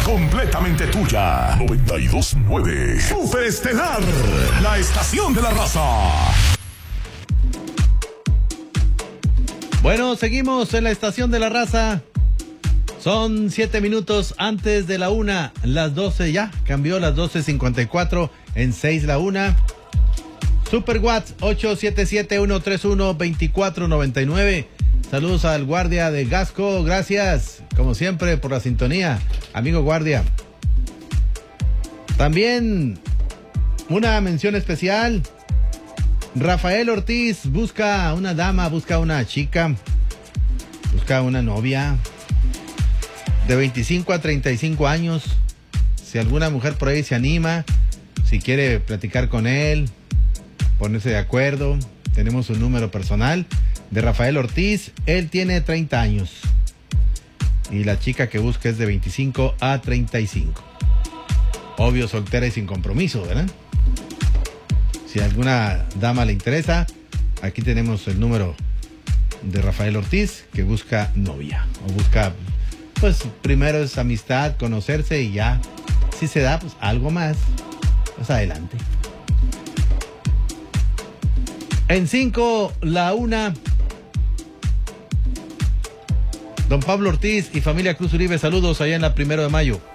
completamente tuya. 92.9 Super Estelar, la estación de la raza. Bueno, seguimos en la estación de la raza. Son 7 minutos antes de la 1, las 12 ya, cambió las 12:54, en 6 la 1. Super Watts 877-131-2499. Saludos al guardia de Gasco, gracias, como siempre, por la sintonía, amigo guardia. También una mención especial. Rafael Ortiz busca una dama, busca una chica, busca una novia de 25 a 35 años. Si alguna mujer por ahí se anima, si quiere platicar con él, ponerse de acuerdo, tenemos un número personal de Rafael Ortiz. Él tiene 30 años y la chica que busca es de 25 a 35. Obvio, soltera y sin compromiso, ¿verdad? Si alguna dama le interesa, aquí tenemos el número de Rafael Ortiz, que busca novia. O busca, pues primero es amistad, conocerse y ya, si se da, pues algo más adelante. En 5, la 1. Don Pablo Ortiz y familia Cruz Uribe, saludos allá en la 1 de Mayo.